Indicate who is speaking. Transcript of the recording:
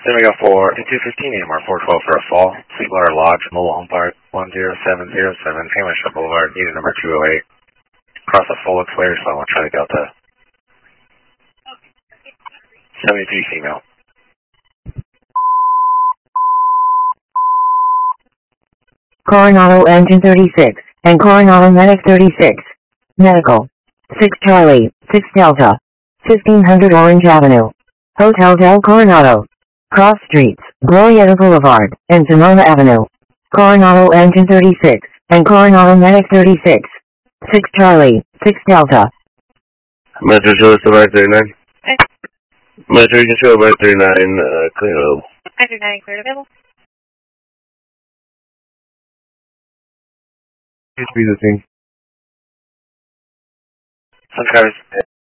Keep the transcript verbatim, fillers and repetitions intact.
Speaker 1: Then we got for two fifteen A M R four twelve for a fall. Sweetwater Lodge, Mobile Home Park, one zero seven zero seven, Family Shop Boulevard, unit number two oh eight. Across the full Explayer, so I want to try to Delta. seventy-three female.
Speaker 2: Coronado Engine thirty-six, and Coronado Medic thirty-six. Medical. six Charlie, six Delta. fifteen hundred Orange Avenue. Hotel del Coronado. Cross Streets, Glorieta Boulevard, and Sonoma Avenue. Coronado Engine thirty-six, and Coronado Medic thirty-six. six Charlie, six Delta.
Speaker 3: Metro show us about thirty-nine.
Speaker 4: Okay.
Speaker 3: Metro, you can show about thirty-nine, uh, clear available.
Speaker 4: thirty-nine clear available.
Speaker 3: Please be the thing.
Speaker 1: Sun Cars.